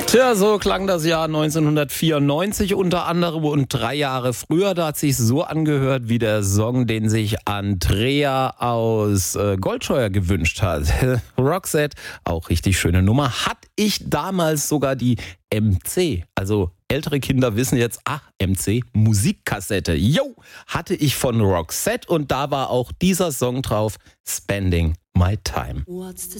Tja, so klang das Jahr 1994 unter anderem und 3 Jahre früher. Da hat sich so angehört wie der Song, den sich Andrea aus Goldscheuer gewünscht hat. Roxette, auch richtig schöne Nummer. Hatte ich damals sogar die MC, also ältere Kinder wissen jetzt, MC, Musikkassette. Yo, hatte ich von Roxette und da war auch dieser Song drauf, Spending My Time.